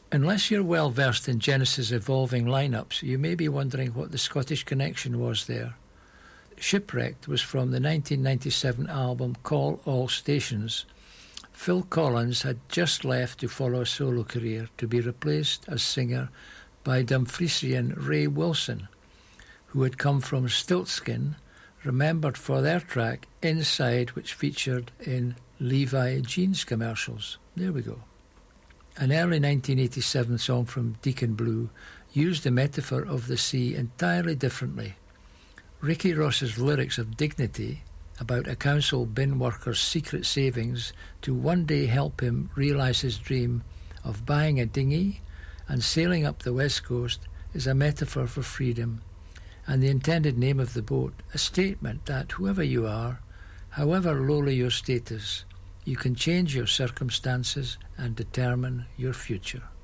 Unless you're well versed in Genesis' evolving lineups, you may be wondering what the Scottish connection was there. Shipwrecked was from the 1997 album Call All Stations. Phil Collins had just left to follow a solo career, to be replaced as singer by Dumfriesian Ray Wilson, who had come from Stiltskin, remembered for their track Inside, which featured in Levi Jeans commercials. There we go. An early 1987 song from Deacon Blue used the metaphor of the sea entirely differently. Ricky Ross's lyrics of dignity about a council bin worker's secret savings to one day help him realise his dream of buying a dinghy and sailing up the west coast is a metaphor for freedom, and the intended name of the boat a statement that whoever you are, however lowly your status, you can change your circumstances and determine your future.